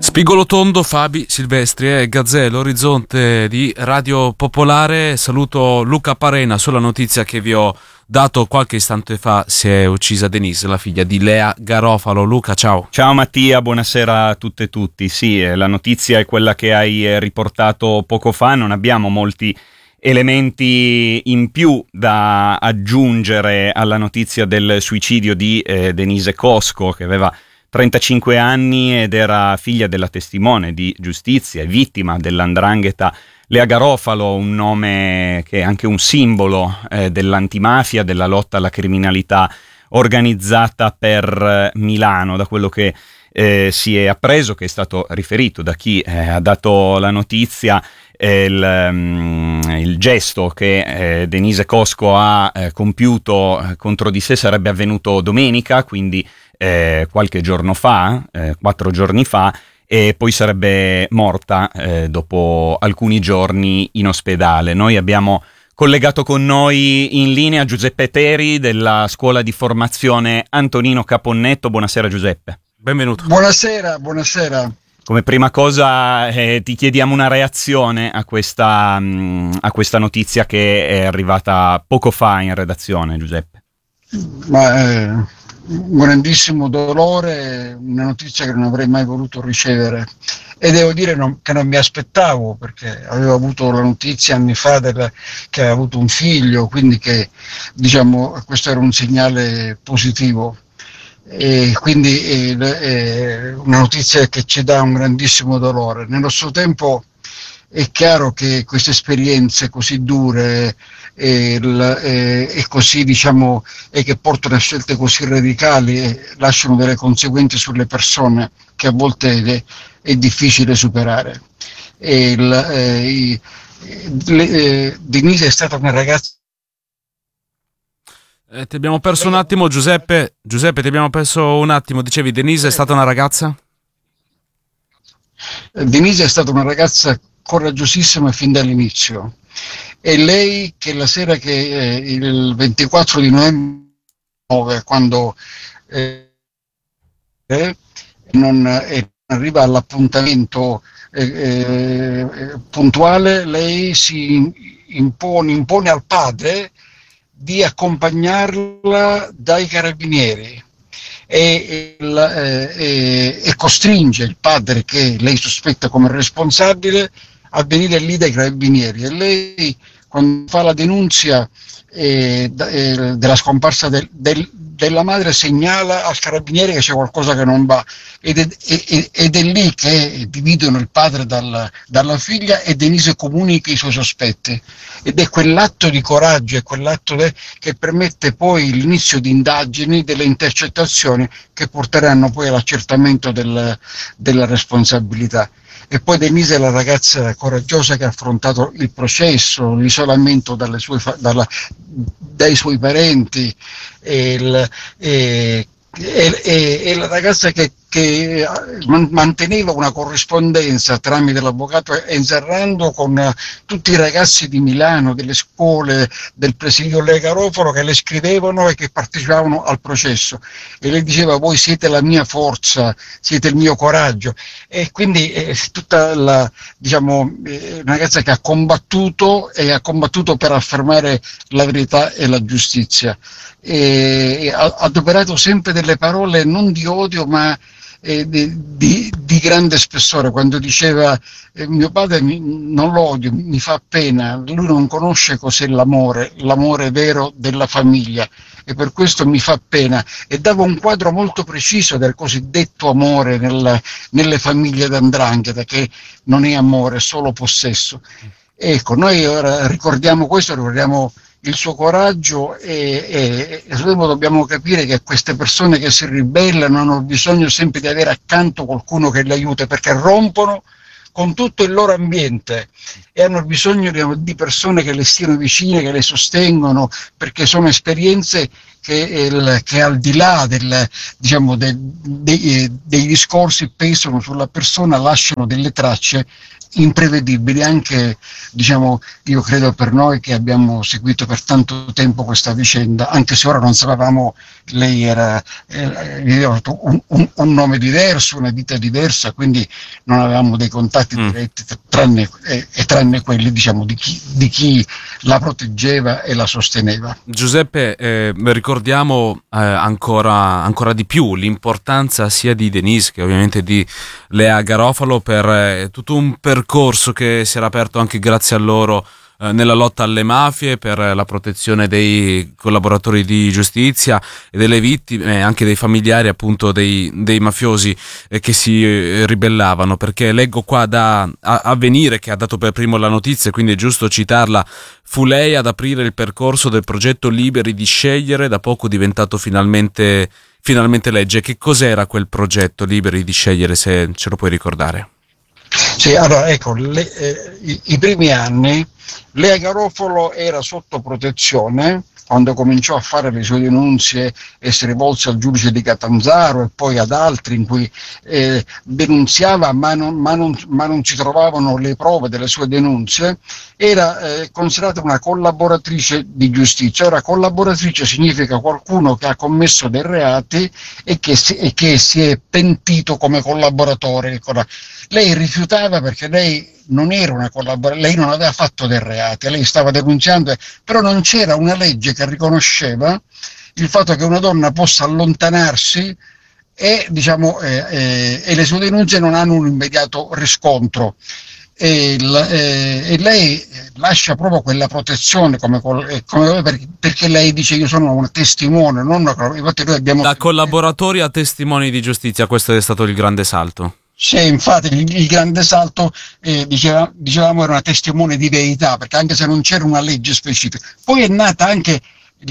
Spigolo Tondo, Fabi Silvestri e Gazzello, Orizzonte di Radio Popolare. Saluto Luca Parena sulla notizia che vi ho dato qualche istante fa. Si è uccisa Denise, la figlia di Lea Garofalo. Luca, ciao. Ciao Mattia, buonasera a tutte e tutti. Sì, la notizia è quella che hai riportato poco fa. Non abbiamo molti elementi in più da aggiungere alla notizia del suicidio di Denise Cosco, che aveva 35 anni ed era figlia della testimone di giustizia e vittima dell''ndrangheta Lea Garofalo, un nome che è anche un simbolo dell'antimafia, della lotta alla criminalità organizzata per Milano. Da quello che si è appreso, che è stato riferito da chi ha dato la notizia, il gesto che Denise Cosco ha compiuto contro di sé sarebbe avvenuto domenica, quindi qualche giorno fa, 4 giorni fa, e poi sarebbe morta dopo alcuni giorni in ospedale. Noi abbiamo collegato con noi in linea Giuseppe Teri della scuola di formazione Antonino Caponnetto. Buonasera Giuseppe. Benvenuto. Buonasera. Come prima cosa ti chiediamo una reazione a questa notizia che è arrivata poco fa in redazione, Giuseppe. Un grandissimo dolore, una notizia che non avrei mai voluto ricevere, e devo dire che non mi aspettavo, perché avevo avuto la notizia anni fa che aveva avuto un figlio, quindi che, diciamo, questo era un segnale positivo. E quindi una notizia che ci dà un grandissimo dolore. Nello stesso tempo è chiaro che queste esperienze così dure e così, diciamo, e che portano a scelte così radicali lasciano delle conseguenze sulle persone che a volte è difficile superare. Denise è stata una ragazza. Ti abbiamo perso un attimo, Giuseppe. Giuseppe, ti abbiamo perso un attimo. Dicevi, Denise è stata una ragazza? Denise è stata una ragazza coraggiosissima fin dall'inizio. E lei, che la sera che il 24 di novembre, quando non arriva all'appuntamento puntuale, lei si impone al padre di accompagnarla dai carabinieri e costringe il padre, che lei sospetta come responsabile, a venire lì dai carabinieri. E lei, quando fa la denunzia della scomparsa della madre, segnala al carabiniere che c'è qualcosa che non va, ed è lì che dividono il padre dalla figlia, e Denise comunica i suoi sospetti, ed è quell'atto di coraggio e quell'atto che permette poi l'inizio di indagini, delle intercettazioni che porteranno poi all'accertamento della responsabilità. E poi Denise è la ragazza coraggiosa che ha affrontato il processo, l'isolamento dai suoi parenti, e la ragazza che manteneva una corrispondenza tramite l'avvocato Enzarrando con tutti i ragazzi di Milano, delle scuole del presidio Lea Garofalo, che le scrivevano e che partecipavano al processo, e lei diceva: voi siete la mia forza, siete il mio coraggio. E quindi tutta una ragazza che ha combattuto per affermare la verità e la giustizia, e ha adoperato sempre delle parole non di odio ma di grande spessore. Quando diceva mio padre non lo odio, mi fa pena, lui non conosce cos'è l'amore vero della famiglia, e per questo mi fa pena, e dava un quadro molto preciso del cosiddetto amore nelle famiglie d''ndrangheta, che non è amore, è solo possesso. Ecco, noi ora ricordiamo questo, ricordiamo il suo coraggio, e dobbiamo capire che queste persone che si ribellano hanno bisogno sempre di avere accanto qualcuno che le aiuti, perché rompono con tutto il loro ambiente e hanno bisogno di persone che le stiano vicine, che le sostengono, perché sono esperienze che al di là diciamo, dei discorsi pesano sulla persona, lasciano delle tracce imprevedibili, anche diciamo, io credo per noi che abbiamo seguito per tanto tempo questa vicenda, anche se ora non sapevamo, lei era un nome diverso, una vita diversa, quindi non avevamo dei contatti diretti tranne quelli, diciamo, di chi la proteggeva e la sosteneva. Giuseppe, ricordiamo ancora di più l'importanza sia di Denise che ovviamente di Lea Garofalo per tutto un percorso che si era aperto anche grazie a loro nella lotta alle mafie, per la protezione dei collaboratori di giustizia e delle vittime, anche dei familiari appunto dei mafiosi che si ribellavano, perché leggo qua da Avvenire, che ha dato per primo la notizia, quindi è giusto citarla: fu lei ad aprire il percorso del progetto Liberi di Scegliere, da poco diventato finalmente legge. Che cos'era quel progetto Liberi di Scegliere, se ce lo puoi ricordare? Sì, allora ecco, i primi anni Lea Garofalo era sotto protezione quando cominciò a fare le sue denunce e si rivolse al giudice di Catanzaro e poi ad altri, in cui denunziava ma non si trovavano le prove delle sue denunce. Era considerata una collaboratrice di giustizia. Ora, collaboratrice significa qualcuno che ha commesso dei reati e che si è pentito come collaboratore. Lei rifiutava, perché lei non era una collaboratrice, lei non aveva fatto dei reati, lei stava denunciando, però non c'era una legge che riconosceva il fatto che una donna possa allontanarsi e le sue denunce non hanno un immediato riscontro. E lei lascia proprio quella protezione perché lei dice: io sono un testimone, infatti noi abbiamo da collaboratori a testimoni di giustizia. Questo è stato il grande salto. Sì, infatti il grande salto, dicevamo, era una testimone di verità, perché anche se non c'era una legge specifica. Poi è nata anche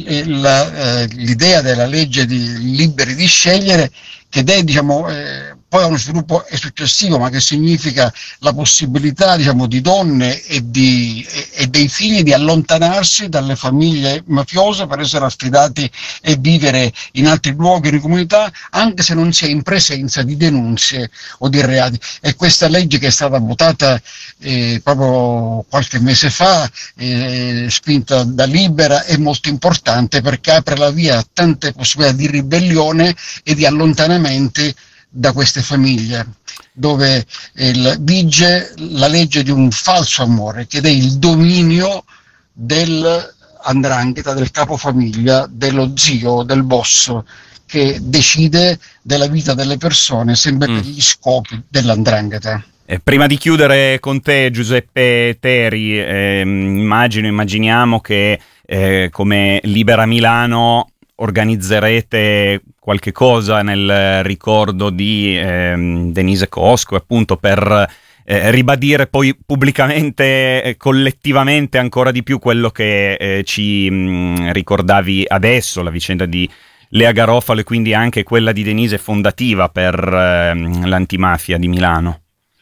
l'idea della legge di Liberi di Scegliere, che è, poi ha uno sviluppo successivo, ma che significa la possibilità, di donne e dei figli di allontanarsi dalle famiglie mafiose per essere affidati e vivere in altri luoghi di comunità, anche se non si è in presenza di denunce o di reati. E questa legge, che è stata votata proprio qualche mese fa, spinta da Libera, è molto importante, perché apre la via a tante possibilità di ribellione e di allontanamenti da queste famiglie, dove vige la legge di un falso amore, che è il dominio dell''ndrangheta, del capofamiglia, dello zio, del boss, che decide della vita delle persone sempre per gli scopi dell''ndrangheta. Prima di chiudere con te, Giuseppe Teri, immaginiamo che come Libera Milano organizzerete qualche cosa nel ricordo di Denise Cosco, appunto per ribadire poi pubblicamente, collettivamente, ancora di più quello che ci ricordavi adesso, la vicenda di Lea Garofalo, e quindi anche quella di Denise, fondativa per l'antimafia di Milano.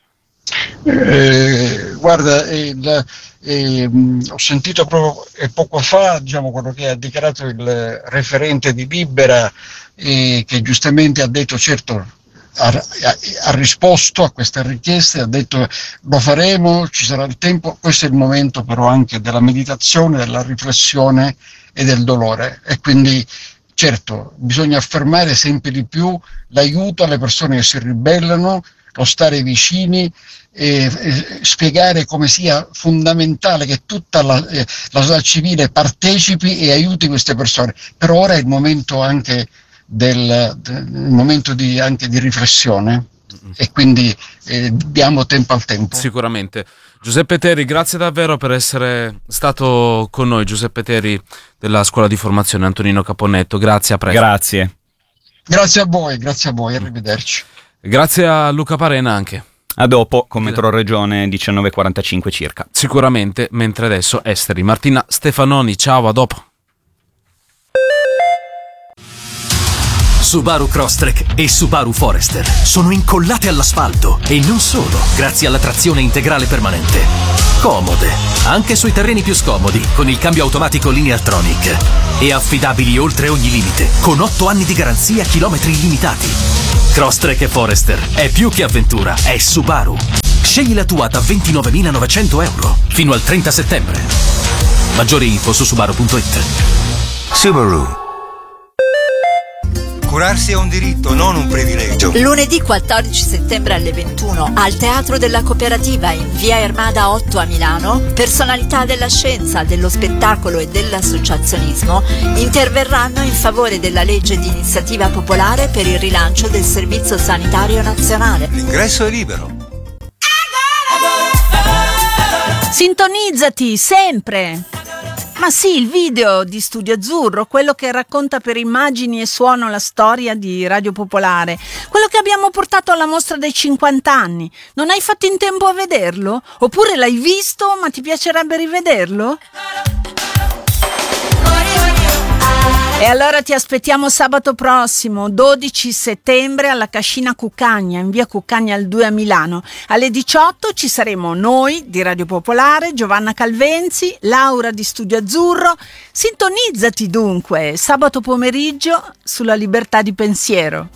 Guarda, ho sentito proprio poco fa, quello che ha dichiarato il referente di Libera, che giustamente ha detto: certo, ha risposto a queste richieste, ha detto: lo faremo, ci sarà il tempo. Questo è il momento però anche della meditazione, della riflessione e del dolore, e quindi certo bisogna affermare sempre di più l'aiuto alle persone che si ribellano, lo stare vicini, e spiegare come sia fondamentale che tutta la società civile partecipi e aiuti queste persone. Però ora è il momento anche anche di riflessione, e quindi diamo tempo al tempo. Sicuramente. Giuseppe Teri, grazie davvero per essere stato con noi. Giuseppe Teri della Scuola di Formazione Antonino Caponnetto, grazie, a presto. Grazie a voi, arrivederci. Grazie a Luca Parena anche. A dopo, con Metro Regione 19:45 circa. Sicuramente, mentre adesso Esteri. Martina Stefanoni, ciao, a dopo. Subaru Crosstrek e Subaru Forester sono incollate all'asfalto e non solo, grazie alla trazione integrale permanente. Comode, anche sui terreni più scomodi, con il cambio automatico Lineartronic. E affidabili oltre ogni limite, con 8 anni di garanzia e chilometri illimitati. Crosstrek e Forester è più che avventura, è Subaru. Scegli la tua da 29.900 euro fino al 30 settembre. Maggiori info su Subaru.it. Subaru. Curarsi è un diritto, non un privilegio. Lunedì 14 settembre alle 21 al Teatro della Cooperativa in via Ermada 8 a Milano, personalità della scienza, dello spettacolo e dell'associazionismo interverranno in favore della legge di iniziativa popolare per il rilancio del Servizio Sanitario Nazionale. L'ingresso è libero. Sintonizzati sempre! Ma sì, il video di Studio Azzurro, quello che racconta per immagini e suono la storia di Radio Popolare, quello che abbiamo portato alla mostra dei 50 anni. Non hai fatto in tempo a vederlo? Oppure l'hai visto ma ti piacerebbe rivederlo? E allora ti aspettiamo sabato prossimo, 12 settembre, alla Cascina Cuccagna, in via Cuccagna al 2 a Milano. Alle 18 ci saremo noi di Radio Popolare, Giovanna Calvenzi, Laura di Studio Azzurro. Sintonizzati dunque, sabato pomeriggio sulla Libertà di Pensiero.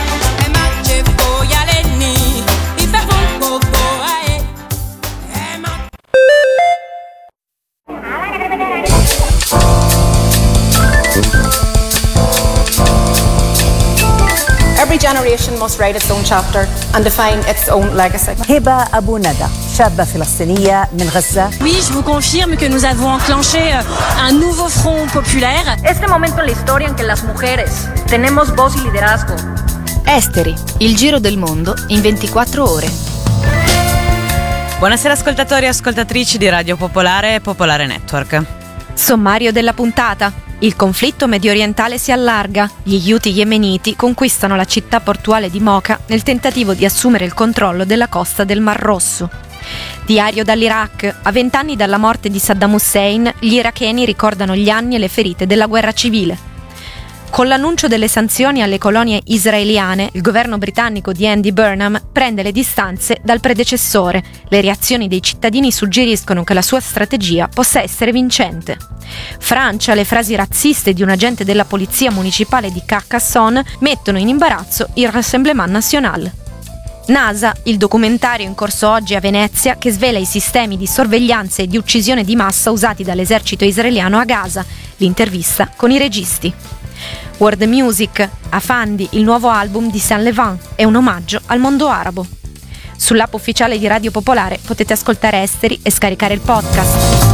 Every generation must write its own chapter and define its own legacy. هبة أبو ندى شابة فلسطينية من غزة. Oui, je vous confirme que nous avons enclenché un nouveau front populaire. Este momento en la historia en que las mujeres tenemos voz y liderazgo. Esteri, il giro del mondo in 24 ore. Buonasera ascoltatori e ascoltatrici di Radio Popolare e Popolare Network. Sommario della puntata. Il conflitto mediorientale si allarga. Gli Houthi yemeniti conquistano la città portuale di Mocha nel tentativo di assumere il controllo della costa del Mar Rosso. Diario dall'Iraq. A 20 anni dalla morte di Saddam Hussein, gli iracheni ricordano gli anni e le ferite della guerra civile. Con l'annuncio delle sanzioni alle colonie israeliane, il governo britannico di Andy Burnham prende le distanze dal predecessore. Le reazioni dei cittadini suggeriscono che la sua strategia possa essere vincente. Francia, le frasi razziste di un agente della polizia municipale di Carcassonne mettono in imbarazzo il Rassemblement National. NASA, il documentario in corso oggi a Venezia che svela i sistemi di sorveglianza e di uccisione di massa usati dall'esercito israeliano a Gaza. L'intervista con i registi. World Music, Afandi, il nuovo album di Saint Levant, è un omaggio al mondo arabo. Sull'app ufficiale di Radio Popolare potete ascoltare Esteri e scaricare il podcast.